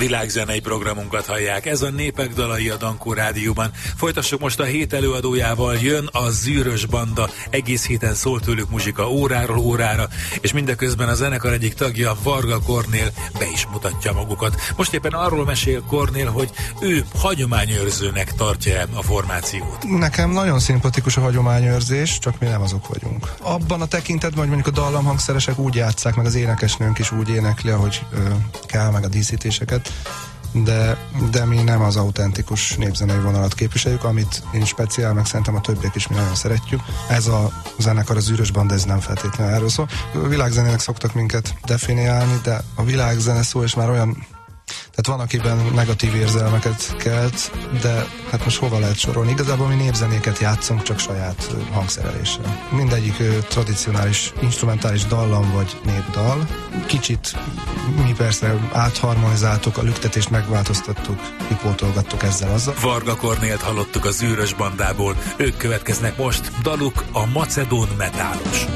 Világzenei programunkat hallják. Ez a Népek dalai a Dankó Rádióban. Folytassuk most a hét előadójával. Jön a Zűrös Banda. Egész héten szól tőlük muzsika óráról órára, és mindeközben a zenekar egyik tagja, Varga Kornél be is mutatja magukat. Most éppen arról mesél Kornél, hogy ő hagyományőrzőnek tartja a formációt. Nekem nagyon szimpatikus a hagyományőrzés, csak mi nem azok vagyunk. Abban a tekintetben, hogy mondjuk a dallamhangszeresek úgy játsszák, meg az énekesnőnk is úgy énekli, ahogy kell, meg a díszítéseket, de mi nem az autentikus népzenei vonalat képviseljük, amit én speciál, meg szerintem a többiek is mi nagyon szeretjük. Ez a zenekar, az Zűrös Banda, ez nem feltétlenül erről szól. A világzenének szoktak minket definiálni, de a világzene szó és már olyan, tehát van, akiben negatív érzelmeket kelt, de hát most hova lehet sorolni? Igazából mi népzenéket játszunk, csak saját hangszereléssel. Mindegyik tradicionális, instrumentális dallam vagy népdal. Kicsit mi persze átharmonizáltuk, a lüktetést megváltoztattuk, kipótolgattuk ezzel-azzal. Varga Kornélt hallottuk a Zűrös Bandából. Ők következnek most, daluk a Macedón Metálos.